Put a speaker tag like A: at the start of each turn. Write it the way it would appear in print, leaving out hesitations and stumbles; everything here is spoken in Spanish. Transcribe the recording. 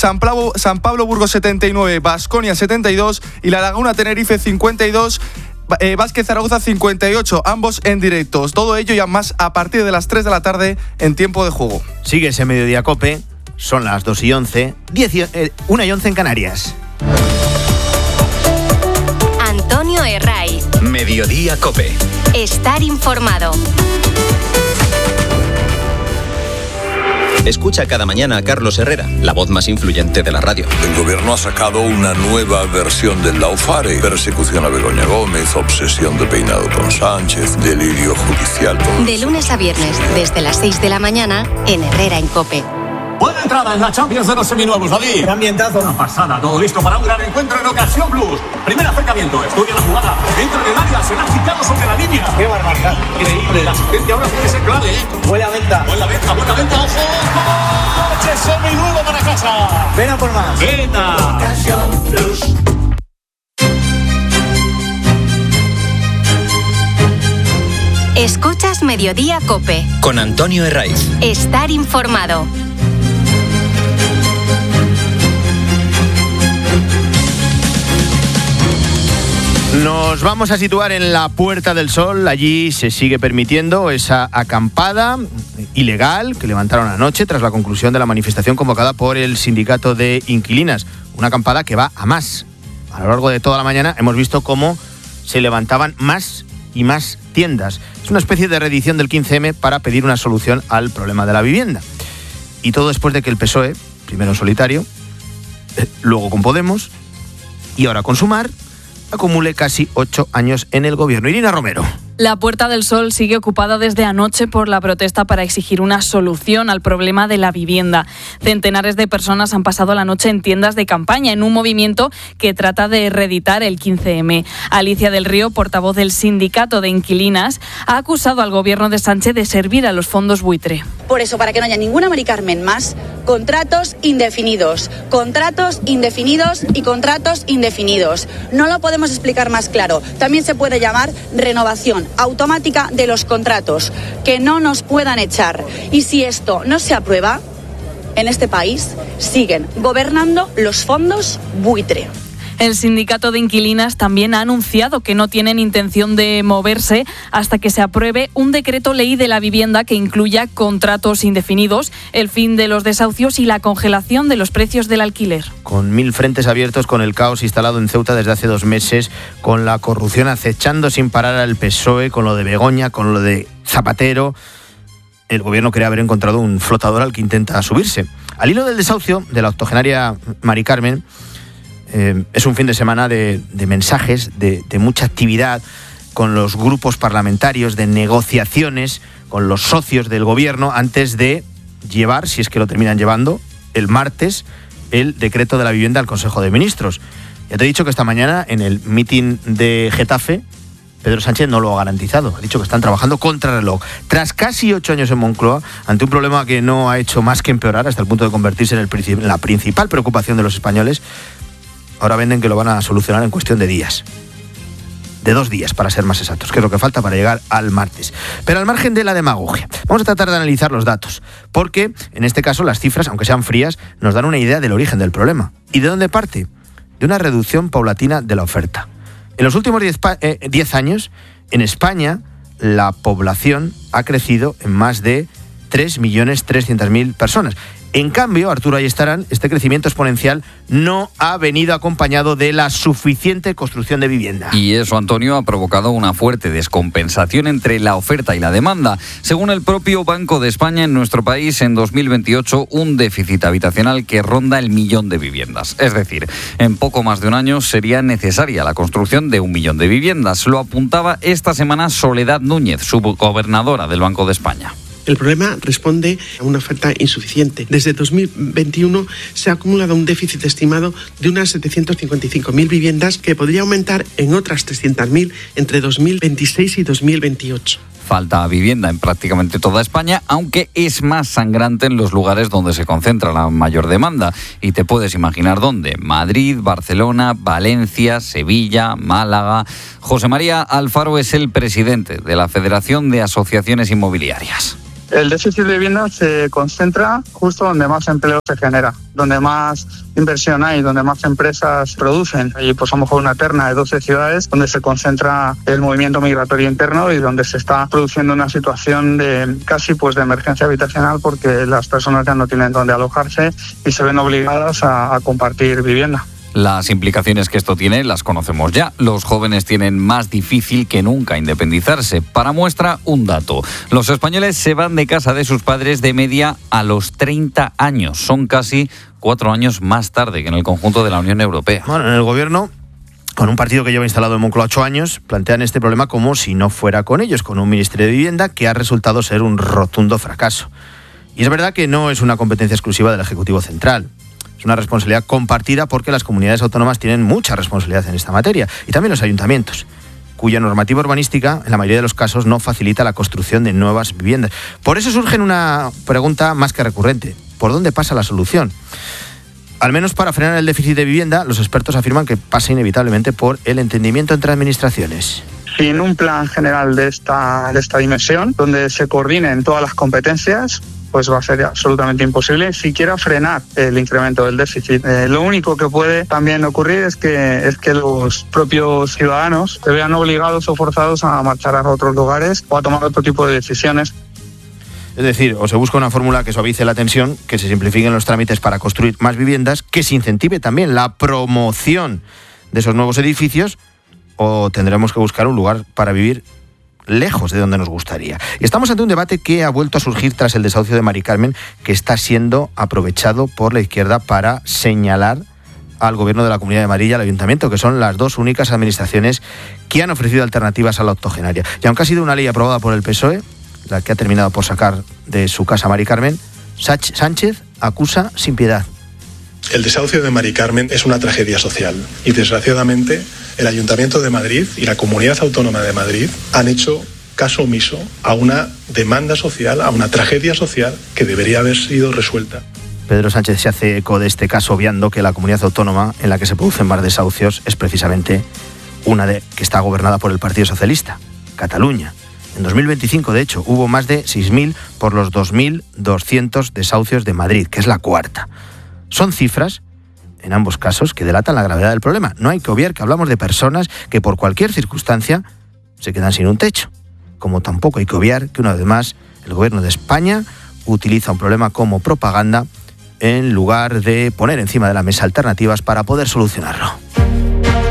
A: San Pablo Burgos 79, Baskonia 72 y La Laguna Tenerife 52. Vázquez Zaragoza 58, ambos en directos. Todo ello y más a partir de las 3 de la tarde en tiempo de juego.
B: Sigue ese Mediodía Cope, son las 2:11, 1:11 en Canarias.
C: Antonio Herraiz.
D: Mediodía Cope.
C: Estar informado.
D: Escucha cada mañana a Carlos Herrera, la voz más influyente de la radio.
E: El gobierno ha sacado una nueva versión del Laufare. Persecución a Begoña Gómez, obsesión de peinado con Sánchez, delirio judicial.
C: De lunes a viernes, desde las 6 de la mañana, en Herrera en COPE.
F: Buena entrada en la Champions de los seminuevos, David.
G: ¡Qué ambientazo!
F: Una pasada, todo listo para un gran encuentro en Ocasión Plus. Primer acercamiento, estudia la jugada. Entra en el área, será quitado sobre la línea.
G: ¡Qué barbaridad!
F: Increíble, la asistencia ahora puede ser clave, ¿eh?
G: Buena venta,
F: buena venta, ¡ojo! ¡Coche seminuevo para casa!
G: ¡Ven a por más!
F: ¡Venta!
G: Ocasión Plus.
C: Escuchas Mediodía Cope.
D: Con Antonio Herraiz.
C: Estar informado.
B: Nos vamos a situar en la Puerta del Sol. Allí se sigue permitiendo esa acampada ilegal que levantaron anoche tras la conclusión de la manifestación convocada por el sindicato de inquilinas. Una acampada que va a más. A lo largo de toda la mañana hemos visto cómo se levantaban más y más tiendas. Es una especie de reedición del 15M para pedir una solución al problema de la vivienda. Y todo después de que el PSOE, primero en solitario, luego con Podemos y ahora con Sumar, acumule casi 8 años en el gobierno. Irina Romero.
H: La Puerta del Sol sigue ocupada desde anoche por la protesta para exigir una solución al problema de la vivienda. Centenares de personas han pasado la noche en tiendas de campaña en un movimiento que trata de reeditar el 15M. Alicia del Río, portavoz del sindicato de inquilinas, ha acusado al gobierno de Sánchez de servir a los fondos buitre.
I: Por eso, para que no haya ninguna Mari Carmen más, contratos indefinidos y contratos indefinidos. No lo podemos explicar más claro. También se puede llamar renovación automática de los contratos, que no nos puedan echar. Y si esto no se aprueba, en este país siguen gobernando los fondos buitre.
H: El sindicato de inquilinas también ha anunciado que no tienen intención de moverse hasta que se apruebe un decreto ley de la vivienda que incluya contratos indefinidos, el fin de los desahucios y la congelación de los precios del alquiler.
B: Con 1000 frentes abiertos, con el caos instalado en Ceuta desde hace 2 meses, con la corrupción acechando sin parar al PSOE, con lo de Begoña, con lo de Zapatero, el gobierno cree haber encontrado un flotador al que intenta subirse. Al hilo del desahucio de la octogenaria Mari Carmen, es un fin de semana de mensajes, de mucha actividad con los grupos parlamentarios, de negociaciones con los socios del gobierno antes de llevar, si es que lo terminan llevando, el martes, el decreto de la vivienda al Consejo de Ministros. Ya te he dicho que esta mañana en el mitin de Getafe, Pedro Sánchez no lo ha garantizado. Ha dicho que están trabajando contra reloj. Tras casi 8 años en Moncloa, ante un problema que no ha hecho más que empeorar hasta el punto de convertirse en la principal preocupación de los españoles, ahora venden que lo van a solucionar en cuestión de días. De 2 días, para ser más exactos, que es lo que falta para llegar al martes. Pero al margen de la demagogia, vamos a tratar de analizar los datos, porque en este caso las cifras, aunque sean frías, nos dan una idea del origen del problema. ¿Y de dónde parte? De una reducción paulatina de la oferta. En los últimos 10 años, en España, la población ha crecido en más de 3.300.000 personas. En cambio, Arturo Ayestarán, este crecimiento exponencial no ha venido acompañado de la suficiente construcción de vivienda.
J: Y eso, Antonio, ha provocado una fuerte descompensación entre la oferta y la demanda. Según el propio Banco de España, en nuestro país, en 2028, un déficit habitacional que ronda el 1.000.000 de viviendas. Es decir, en poco más de un año sería necesaria la construcción de 1.000.000 de viviendas. Lo apuntaba esta semana Soledad Núñez, subgobernadora del Banco de España.
K: El problema responde a una oferta insuficiente. Desde 2021 se ha acumulado un déficit estimado de unas 755.000 viviendas que podría aumentar en otras 300.000 entre 2026 y 2028.
J: Falta vivienda en prácticamente toda España, aunque es más sangrante en los lugares donde se concentra la mayor demanda. Y te puedes imaginar dónde: Madrid, Barcelona, Valencia, Sevilla, Málaga. José María Alfaro es el presidente de la Federación de Asociaciones Inmobiliarias.
L: El déficit de vivienda se concentra justo donde más empleo se genera, donde más inversión hay, donde más empresas producen. Y pues a lo mejor una terna de 12 ciudades donde se concentra el movimiento migratorio interno y donde se está produciendo una situación de casi pues de emergencia habitacional porque las personas ya no tienen dónde alojarse y se ven obligadas a compartir vivienda.
J: Las implicaciones que esto tiene las conocemos ya. Los jóvenes tienen más difícil que nunca independizarse. Para muestra, un dato. Los españoles se van de casa de sus padres de media a los 30 años. Son casi 4 años más tarde que en el conjunto de la Unión Europea.
B: Bueno, en el gobierno, con un partido que lleva instalado en Moncloa 8 años, plantean este problema como si no fuera con ellos, con un Ministerio de Vivienda que ha resultado ser un rotundo fracaso. Y es verdad que no es una competencia exclusiva del Ejecutivo Central. Es una responsabilidad compartida porque las comunidades autónomas tienen mucha responsabilidad en esta materia y también los ayuntamientos, cuya normativa urbanística en la mayoría de los casos no facilita la construcción de nuevas viviendas. Por eso surge una pregunta más que recurrente: ¿por dónde pasa la solución? Al menos para frenar el déficit de vivienda, los expertos afirman que pasa inevitablemente por el entendimiento entre administraciones.
L: Sin un plan general de esta dimensión, donde se coordinen todas las competencias, pues va a ser absolutamente imposible siquiera frenar el incremento del déficit. Lo único que puede también ocurrir es que los propios ciudadanos se vean obligados o forzados a marchar a otros lugares o a tomar otro tipo de decisiones.
B: Es decir, o se busca una fórmula que suavice la tensión, que se simplifiquen los trámites para construir más viviendas, que se incentive también la promoción de esos nuevos edificios, o tendremos que buscar un lugar para vivir lejos de donde nos gustaría. Y estamos ante un debate que ha vuelto a surgir tras el desahucio de Mari Carmen, que está siendo aprovechado por la izquierda para señalar al gobierno de la Comunidad de Madrid y al Ayuntamiento, que son las dos únicas administraciones que han ofrecido alternativas a la octogenaria. Y aunque ha sido una ley aprobada por el PSOE, la que ha terminado por sacar de su casa a Mari Carmen, Sánchez acusa sin piedad.
M: El desahucio de Mari Carmen es una tragedia social y desgraciadamente el Ayuntamiento de Madrid y la Comunidad Autónoma de Madrid han hecho caso omiso a una demanda social, a una tragedia social que debería haber sido resuelta.
B: Pedro Sánchez se hace eco de este caso obviando que la comunidad autónoma en la que se producen más desahucios es precisamente una que está gobernada por el Partido Socialista, Cataluña. En 2025, de hecho, hubo más de 6.000 por los 2.200 desahucios de Madrid, que es la cuarta. Son cifras, en ambos casos, que delatan la gravedad del problema. No hay que obviar que hablamos de personas que por cualquier circunstancia se quedan sin un techo. Como tampoco hay que obviar que, una vez más, el gobierno de España utiliza un problema como propaganda en lugar de poner encima de la mesa alternativas para poder solucionarlo.